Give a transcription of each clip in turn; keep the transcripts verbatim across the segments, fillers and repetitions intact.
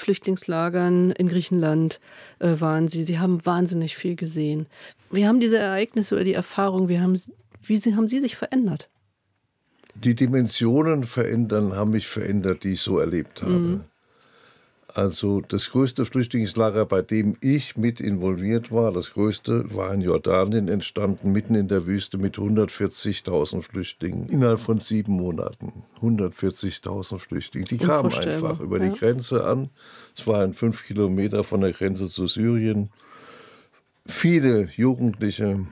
Flüchtlingslagern in Griechenland äh, waren Sie. Sie haben wahnsinnig viel gesehen. Wie haben diese Ereignisse oder die Erfahrungen, wie haben, wie sie, haben Sie sich verändert? Die Dimensionen verändern, haben mich verändert, die ich so erlebt habe. Mhm. Also das größte Flüchtlingslager, bei dem ich mit involviert war, das größte, war in Jordanien entstanden, mitten in der Wüste mit hundertvierzigtausend Flüchtlingen. Innerhalb von sieben Monaten. hundertvierzigtausend Flüchtlinge. Die kamen einfach über die ja. Grenze an. Es waren fünf Kilometer von der Grenze zu Syrien. Viele Jugendliche,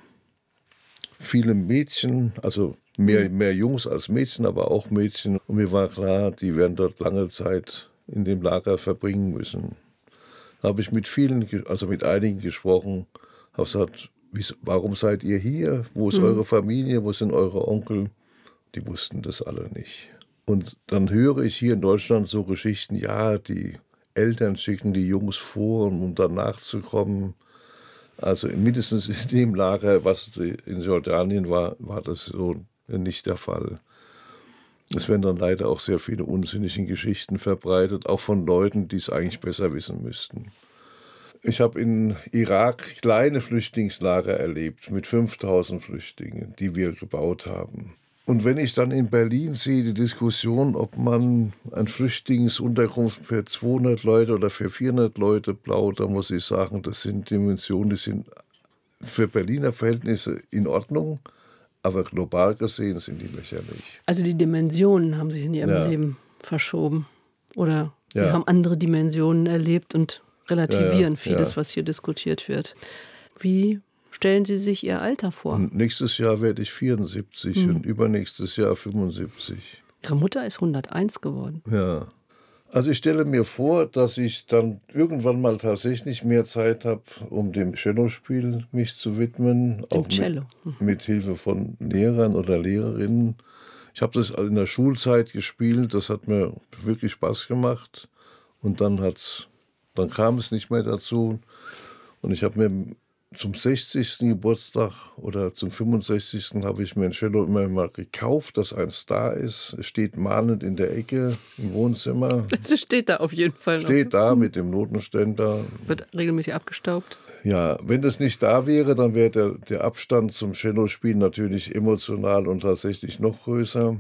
viele Mädchen, also mehr, mehr Jungs als Mädchen, aber auch Mädchen. Und mir war klar, die werden dort lange Zeit in dem Lager verbringen müssen. Da habe ich mit vielen, also mit einigen gesprochen, habe gesagt, wie, warum seid ihr hier? Wo ist mhm. eure Familie? Wo sind eure Onkel? Die wussten das alle nicht. Und dann höre ich hier in Deutschland so Geschichten, ja, die Eltern schicken die Jungs vor, um danach zu kommen. Also mindestens in dem Lager, was in Jordanien war, war das so nicht der Fall. Es werden dann leider auch sehr viele unsinnige Geschichten verbreitet, auch von Leuten, die es eigentlich besser wissen müssten. Ich habe in Irak kleine Flüchtlingslager erlebt mit fünftausend Flüchtlingen, die wir gebaut haben. Und wenn ich dann in Berlin sehe, die Diskussion, ob man eine Flüchtlingsunterkunft für zweihundert Leute oder für vierhundert Leute baut, dann muss ich sagen, das sind Dimensionen, die sind für Berliner Verhältnisse in Ordnung. Aber global gesehen sind die lächerlich. Also die Dimensionen haben sich in Ihrem ja. Leben verschoben. Oder Sie ja. haben andere Dimensionen erlebt und relativieren ja, ja, vieles, ja. was hier diskutiert wird. Wie stellen Sie sich Ihr Alter vor? Und nächstes Jahr werde ich vierundsiebzig hm. und übernächstes Jahr fünfundsiebzig. Ihre Mutter ist hunderteins geworden. Ja. Also ich stelle mir vor, dass ich dann irgendwann mal tatsächlich mehr Zeit habe, um dem Cellospiel mich zu widmen. Dem auch Cello. Mit, mit Hilfe von Lehrern oder Lehrerinnen. Ich habe das in der Schulzeit gespielt, das hat mir wirklich Spaß gemacht. Und dann, hat's, dann kam es nicht mehr dazu. Und ich habe mir zum sechzigsten Geburtstag oder zum fünfundsechzigsten habe ich mir ein Cello immer mal gekauft, das ein Star ist. Es steht mahnend in der Ecke im Wohnzimmer. Es steht da auf jeden Fall noch. Steht da mit dem Notenständer. Wird regelmäßig abgestaubt. Ja, wenn das nicht da wäre, dann wäre der, der Abstand zum Cellospielen natürlich emotional und tatsächlich noch größer.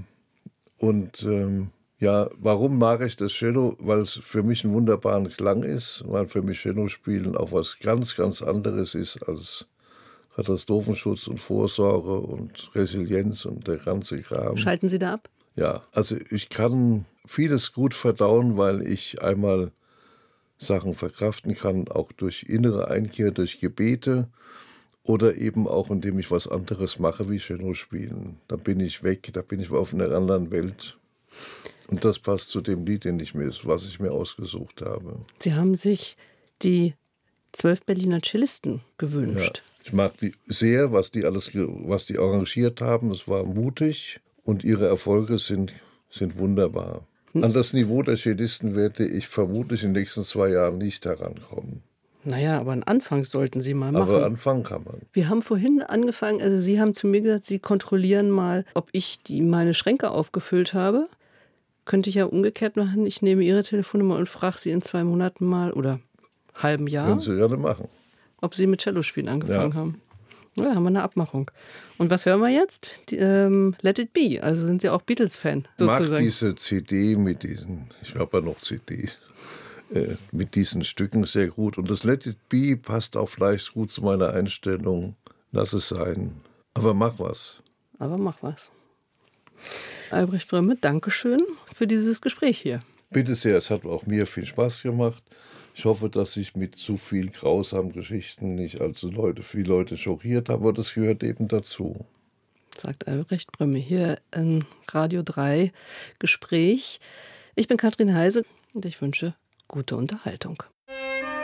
Und ähm, ja, warum mag ich das Cello? Weil es für mich einen wunderbaren Klang ist, weil für mich Cellospielen auch was ganz, ganz anderes ist als Katastrophenschutz und Vorsorge und Resilienz und der ganze Kram. Schalten Sie da ab? Ja, also ich kann vieles gut verdauen, weil ich einmal Sachen verkraften kann, auch durch innere Einkehr, durch Gebete oder eben auch, indem ich was anderes mache wie Cello spielen. Da bin ich weg, da bin ich auf einer anderen Welt. Und das passt zu dem Lied, den ich mir, was ich mir ausgesucht habe. Sie haben sich die zwölf Berliner Cellisten gewünscht. Ja, ich mag die sehr, was die alles, was die arrangiert haben. Es war mutig und ihre Erfolge sind, sind wunderbar. Hm. An das Niveau der Cellisten werde ich vermutlich in den nächsten zwei Jahren nicht herankommen. Naja, aber einen Anfang sollten Sie mal machen. Aber anfangen kann man. Wir haben vorhin angefangen, also Sie haben zu mir gesagt, Sie kontrollieren mal, ob ich die, meine Schränke aufgefüllt habe. Könnte ich ja umgekehrt machen. Ich nehme Ihre Telefonnummer und frage Sie in zwei Monaten mal oder halben Jahr. Können Sie gerne machen. Ob Sie mit Cellospielen angefangen ja. haben. Ja, haben wir eine Abmachung. Und was hören wir jetzt? Die, ähm, Let It Be. Also sind Sie auch Beatles-Fan sozusagen. Ich mag diese C D mit diesen, ich habe ja noch C Ds, äh, mit diesen Stücken sehr gut. Und das Let It Be passt auch vielleicht gut zu meiner Einstellung. Lass es sein. Aber mach was. Aber mach was. Albrecht Brömme, Dankeschön für dieses Gespräch hier. Bitte sehr, es hat auch mir viel Spaß gemacht. Ich hoffe, dass ich mit zu viel grausamen Geschichten nicht allzu Leute, viele Leute schockiert habe, aber das gehört eben dazu. Sagt Albrecht Brömme hier im Radio drei Gespräch. Ich bin Katrin Heisel und ich wünsche gute Unterhaltung.